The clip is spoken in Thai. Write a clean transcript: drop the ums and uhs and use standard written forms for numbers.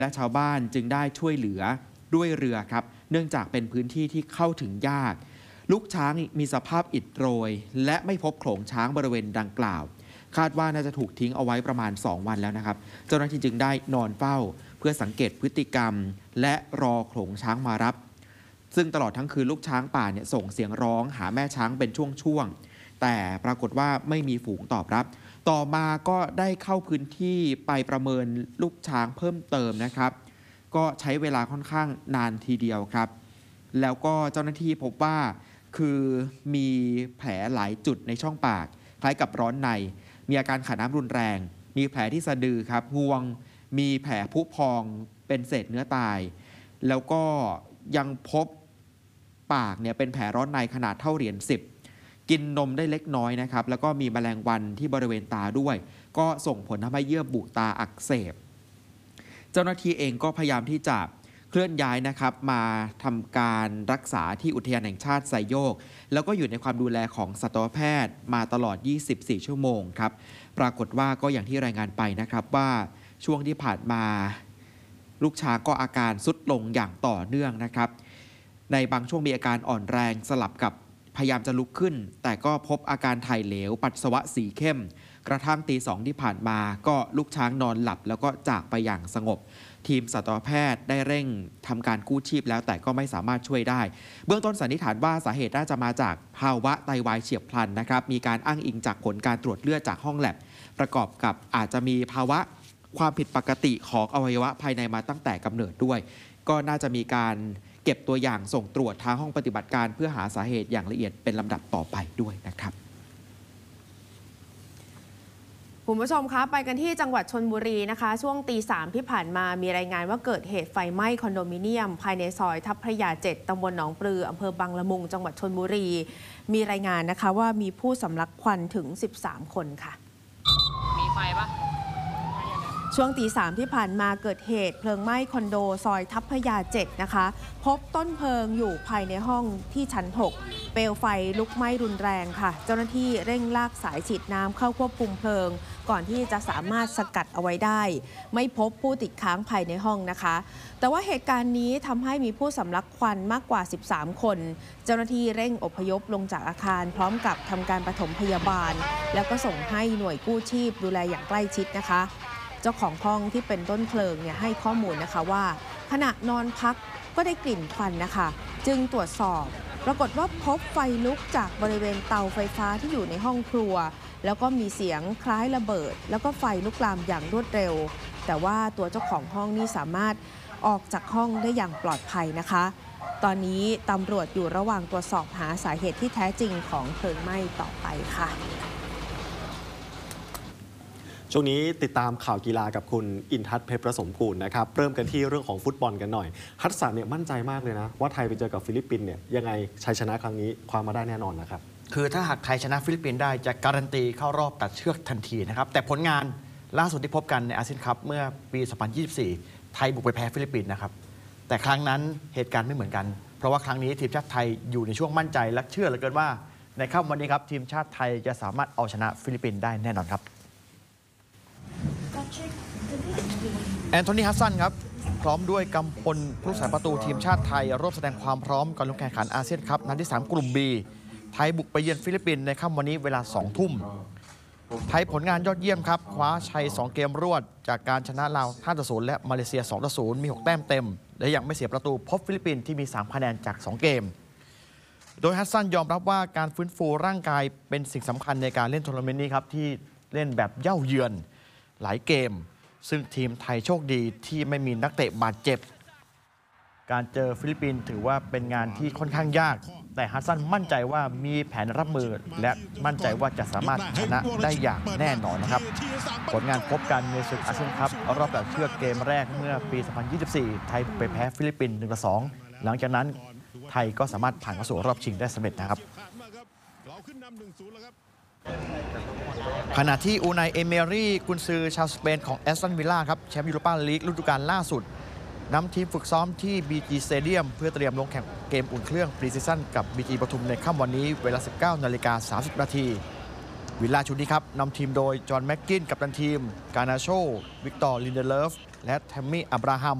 และชาวบ้านจึงได้ช่วยเหลือด้วยเรือครับเนื่องจากเป็นพื้นที่ที่เข้าถึงยากลูกช้างมีสภาพอิดโรยและไม่พบโขลงช้างบริเวณดังกล่าวคาดว่าน่าจะถูกทิ้งเอาไว้ประมาณ2 วันแล้วนะครับเจ้าหน้าที่จึงได้นอนเฝ้าเพื่อสังเกตพฤติกรรมและรอโขลงช้างมารับซึ่งตลอดทั้งคืนลูกช้างป่าเนี่ยส่งเสียงร้องหาแม่ช้างเป็นช่วงๆแต่ปรากฏว่าไม่มีฝูงตอบรับต่อมาก็ได้เข้าพื้นที่ไปประเมินลูกช้างเพิ่มเติมนะครับก็ใช้เวลาค่อนข้างนานทีเดียวครับแล้วก็เจ้าหน้าที่พบว่าคือมีแผลหลายจุดในช่องปากคล้ายกับร้อนในมีอาการขาดน้ำรุนแรงมีแผลที่สะดือครับงวงมีแผลพุพองเป็นเศษเนื้อตายแล้วก็ยังพบปากเนี่ยเป็นแผลร้อนในขนาดเท่าเหรียญ10กินนมได้เล็กน้อยนะครับแล้วก็มีแมลงวันที่บริเวณตาด้วยก็ส่งผลทำให้เยื่อบุตาอักเสบเจ้าหน้าที่เองก็พยายามที่จะเคลื่อนย้ายนะครับมาทำการรักษาที่อุทยานแห่งชาติไซโยกแล้วก็อยู่ในความดูแลของสัตวแพทย์มาตลอด24 ชั่วโมงครับปรากฏว่าก็อย่างที่รายงานไปนะครับว่าช่วงที่ผ่านมาลูกช้างก็อาการทรุดลงอย่างต่อเนื่องนะครับในบางช่วงมีอาการอ่อนแรงสลับกับพยายามจะลุกขึ้นแต่ก็พบอาการถ่ายเหลวปัสสาวะสีเข้มกระทั่งตี 2ที่ผ่านมาก็ลูกช้างนอนหลับแล้วก็จากไปอย่างสงบทีมสัตวแพทย์ได้เร่งทำการกู้ชีพแล้วแต่ก็ไม่สามารถช่วยได้เบื้องต้นสันนิษฐานว่าสาเหตุน่าจะมาจากภาวะไตวายเฉียบพลันนะครับมีการอ้างอิงจากผลการตรวจเลือดจากห้องแลบประกอบกับอาจจะมีภาวะความผิดปกติของอวัยวะภายในมาตั้งแต่กำเนิดด้วยก็น่าจะมีการเก็บตัวอย่างส่งตรวจทางห้องปฏิบัติการเพื่อหาสาเหตุอย่างละเอียดเป็นลำดับต่อไปด้วยนะครับคุณผู้ชมคะไปกันที่จังหวัดชลบุรีนะคะช่วงตี 3ที่ผ่านมามีรายงานว่าเกิดเหตุไฟไหม้คอนโดมิเนียมภายในซอยทับพระยา 7 ตำบลหนองปลืออำเภอบางละมุงจังหวัดชลบุรีมีรายงานนะคะว่ามีผู้สำลักควันถึง13 คนค่ะมีไฟปะช่วงตี 3ที่ผ่านมาเกิดเหตุเพลิงไหม้คอนโดซอยทับพระยา 7 นะคะพบต้นเพลิงอยู่ภายในห้องที่ชั้น 6 เปลวไฟลุกไหม้รุนแรงค่ะเจ้าหน้าที่เร่งลากสายฉีดน้ำเข้าควบคุมเพลิงก่อนที่จะสามารถสกัดเอาไว้ได้ไม่พบผู้ติดค้างภายในห้องนะคะแต่ว่าเหตุการณ์นี้ทำให้มีผู้สำลักควันมากกว่า13 คนเจ้าหน้าที่เร่งอพยพลงจากอาคารพร้อมกับทำการปฐมพยาบาลแล้วก็ส่งให้หน่วยกู้ชีพดูแลอย่างใกล้ชิดนะคะเจ้าของห้องที่เป็นต้นเพลิงเนี่ยให้ข้อมูลนะคะว่าขณะนอนพักก็ได้กลิ่นควันนะคะจึงตรวจสอบปรากฏว่าพบไฟลุกจากบริเวณเตาไฟฟ้าที่อยู่ในห้องครัวแล้วก็มีเสียงคล้ายระเบิดแล้วก็ไฟลุกลามอย่างรวดเร็วแต่ว่าตัวเจ้าของห้องนี่สามารถออกจากห้องได้อย่างปลอดภัยนะคะตอนนี้ตำรวจอยู่ระหว่างตรวจสอบหาสาเหตุที่แท้จริงของเพลิงไหม้ต่อไปค่ะช่วงนี้ติดตามข่าวกีฬากับคุณอินทัศน์เพชรประสมกูลนะครับเริ่มกันที่เรื่องของฟุตบอลกันหน่อยฮัตสันเนี่ยมั่นใจมากเลยนะว่าไทยไปเจอกับฟิลิปปินส์เนี่ยยังไงชัยชนะครั้งนี้คว้ามาได้แน่นอนนะครับคือถ้าหากไทยชนะฟิลิปปินส์ได้จะการันตีเข้ารอบตัดเชือกทันทีนะครับแต่ผลงานล่าสุดที่พบกันในอาเซียนคัพเมื่อปี 2024 ไทยบุกไปแพ้ฟิลิปปินส์นะครับแต่ครั้งนั้นเหตุการณ์ไม่เหมือนกันเพราะว่าครั้งนี้ทีมชาติไทยอยู่ในช่วงมั่นใจและเชื่อเหลือเกินว่าในค่ำวันนี้ครับทีมชาติไทยจะสามารถเอาชนะฟิลิปปินส์ได้แน่นอนครับแอนโทนีฮัสซันครับพร้อมด้วยกำพลผู้รักษาประตูทีมชาติไทยร่วมแสดงความพร้อมก่อนลงแข่งขันอาเซียนคัพนัดที่ 3 กลุ่ม B ไทยบุกไปเยือนฟิลิปปินส์ในค่ำวันนี้เวลา 2 ทุ่มไทยผลงานยอดเยี่ยมครับคว้าชัย 2 เกมรวดจากการชนะลาว 5-0 และมาเลเซีย 2-0 มี 6 แต้มเต็มและยังไม่เสียประตูพบฟิลิปปินส์ที่มี 3 คะแนนจาก 2 เกมโดยฮัสซันยอมรับว่าการฟื้นฟูร่างกายเป็นสิ่งสำคัญในการเล่นทัวร์นาเมนต์นี้ครับที่เล่นแบบเย่าเยือนหลายเกมซึ่งทีมไทยโชคดีที่ไม่มีนักเตะบาดเจ็บการเจอฟิลิปปินส์ถือว่าเป็นงานที่ค่อนข้างยากแต่ฮัสซันมั่นใจว่ามีแผนรับมือและมั่นใจว่าจะสามารถชนะได้อย่างแน่นอนนะครับผลงานพบกันในศึกอาเซียนคัพรอบตัดเชือกเกมแรกเมื่อปี 2024 ไทยไปแพ้ฟิลิปปินส์ 1-2 หลังจากนั้นไทยก็สามารถผ่านเข้าสู่รอบชิงได้สำเร็จนะครับขณะที่อูไนเอเมรี่กุนซือชาวสเปนของแอสตันวิลล่าครับแชมป์ยูโรปาลีกฤดูกาลล่าสุดนำทีมฝึกซ้อมที่ BG Stadium เพื่อเตรียมลงแข่งเกมอุ่นเครื่องพรีซีซั่นกับ BG ปทุมในค่ำวันนี้เวลา 19:30 น.โวิลล่าชุดนี้ครับนำทีมโดยจอห์นแม็กกินกัปตันทีมกานาโชวิกตอร์ลินเดเลฟและแทมมี่อับราฮัม